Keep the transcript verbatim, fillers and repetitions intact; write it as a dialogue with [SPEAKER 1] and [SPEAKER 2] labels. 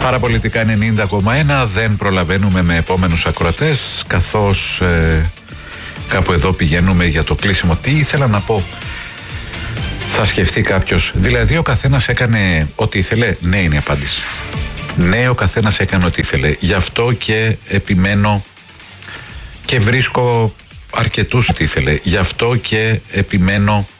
[SPEAKER 1] Παραπολιτικά ενενήντα κόμμα ένα, δεν προλαβαίνουμε με επόμενους ακροατές, καθώς ε, κάπου εδώ πηγαίνουμε για το κλείσιμο. Τι ήθελα να πω, θα σκεφτεί κάποιος, δηλαδή ο καθένας έκανε ό,τι ήθελε. Ναι, είναι η απάντηση. Ναι, ο καθένας έκανε ό,τι ήθελε. Γι' αυτό και επιμένω και βρίσκω αρκετούς ό,τι ήθελε. Γι' αυτό και επιμένω